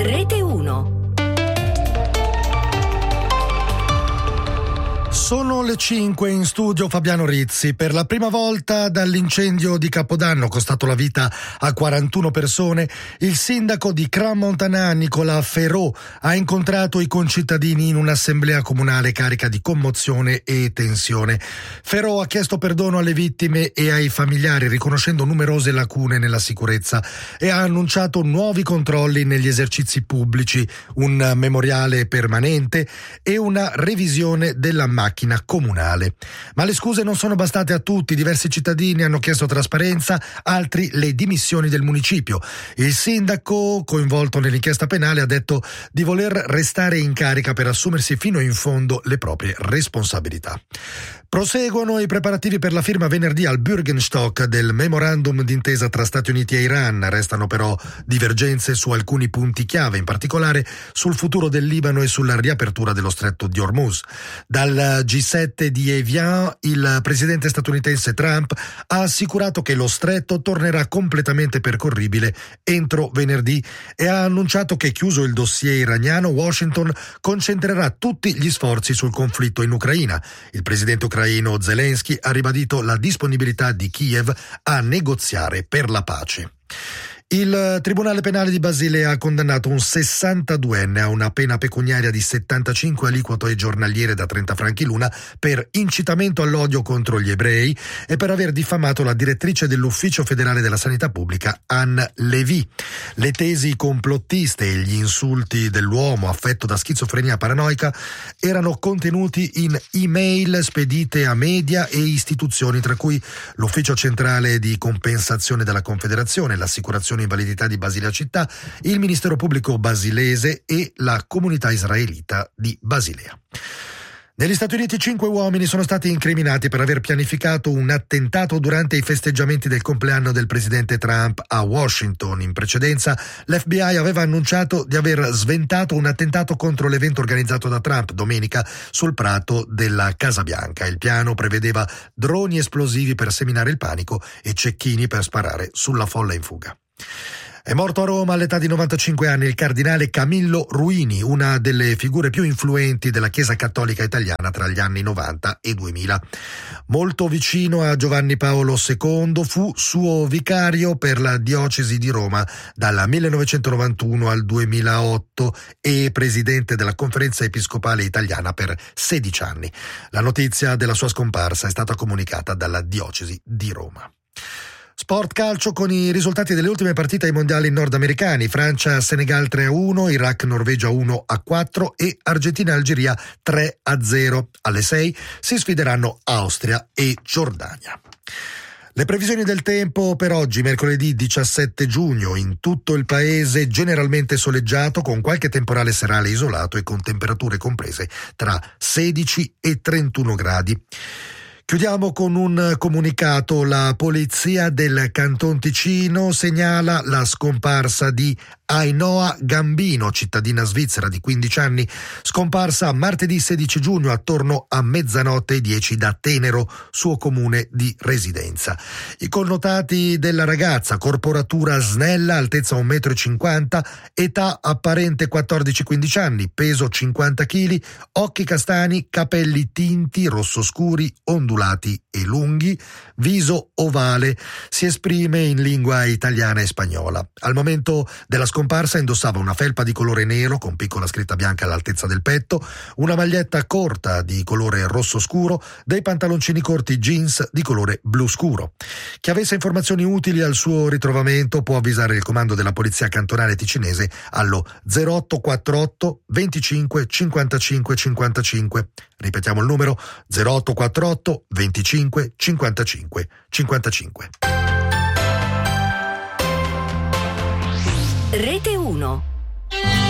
Rete 1. Sono le 5, in studio Fabiano Rizzi. Per la prima volta dall'incendio di Capodanno, costato la vita a 41 persone, il sindaco di Crans-Montana, Nicolas Ferraud, ha incontrato i concittadini in un'assemblea comunale carica di commozione e tensione. Ferraud ha chiesto perdono alle vittime e ai familiari, riconoscendo numerose lacune nella sicurezza, e ha annunciato nuovi controlli negli esercizi pubblici, un memoriale permanente e una revisione della macchina comunale. Ma le scuse non sono bastate a tutti. Diversi cittadini hanno chiesto trasparenza, altri le dimissioni del municipio. Il sindaco, coinvolto nell'inchiesta penale, ha detto di voler restare in carica per assumersi fino in fondo le proprie responsabilità. Proseguono i preparativi per la firma venerdì al Bürgenstock del memorandum d'intesa tra Stati Uniti e Iran. Restano però divergenze su alcuni punti chiave, in particolare sul futuro del Libano e sulla riapertura dello stretto di Hormuz. Dal G7 di Evian, il presidente statunitense Trump ha assicurato che lo stretto tornerà completamente percorribile entro venerdì e ha annunciato che, chiuso il dossier iraniano, Washington concentrerà tutti gli sforzi sul conflitto in Ucraina. Il presidente ucraino Zelensky ha ribadito la disponibilità di Kiev a negoziare per la pace. Il Tribunale Penale di Basilea ha condannato un 62enne a una pena pecuniaria di 75 aliquote giornaliere da 30 franchi l'una per incitamento all'odio contro gli ebrei e per aver diffamato la direttrice dell'Ufficio Federale della Sanità Pubblica, Anne Levy. Le tesi complottiste e gli insulti dell'uomo affetto da schizofrenia paranoica erano contenuti in email spedite a media e istituzioni, tra cui l'Ufficio Centrale di Compensazione della Confederazione, l'Assicurazione Invalidità di Basilea Città, il Ministero Pubblico Basilese e la Comunità Israelita di Basilea. Negli Stati Uniti 5 uomini sono stati incriminati per aver pianificato un attentato durante i festeggiamenti del compleanno del presidente Trump a Washington. In precedenza l'FBI aveva annunciato di aver sventato un attentato contro l'evento organizzato da Trump domenica sul prato della Casa Bianca. Il piano prevedeva droni esplosivi per seminare il panico e cecchini per sparare sulla folla in fuga. È morto a Roma all'età di 95 anni il cardinale Camillo Ruini, una delle figure più influenti della Chiesa Cattolica italiana tra gli anni 90 e 2000. Molto vicino a Giovanni Paolo II, fu suo vicario per la diocesi di Roma dal 1991 al 2008 e presidente della Conferenza Episcopale Italiana per 16 anni. La notizia della sua scomparsa è stata comunicata dalla diocesi di Roma. Sport calcio con i risultati delle ultime partite ai mondiali nordamericani: Francia-Senegal 3-1, Iraq-Norvegia 1-4 e Argentina-Algeria 3-0. Alle 6 si sfideranno Austria e Giordania. Le previsioni del tempo per oggi, mercoledì 17 giugno, in tutto il paese generalmente soleggiato, con qualche temporale serale isolato e con temperature comprese tra 16 e 31 gradi. Chiudiamo con un comunicato. La polizia del Canton Ticino segnala la scomparsa di Ainhoa Gambino, cittadina svizzera di 15 anni, scomparsa martedì 16 giugno attorno a 00:10 da Tenero, suo comune di residenza. I connotati della ragazza: corporatura snella, altezza 1,50 m, età apparente 14-15 anni, peso 50 kg, occhi castani, capelli tinti, rosso scuri, ondulati e lunghi, viso ovale. Si esprime in lingua italiana e spagnola. Al momento della scomparsa indossava una felpa di colore nero con piccola scritta bianca all'altezza del petto, una maglietta corta di colore rosso scuro, dei pantaloncini corti jeans di colore blu scuro. Chi avesse informazioni utili al suo ritrovamento può avvisare il comando della polizia cantonale ticinese allo 0848 25 55 55. Ripetiamo il numero: 0848 25 55 55. Rete 1.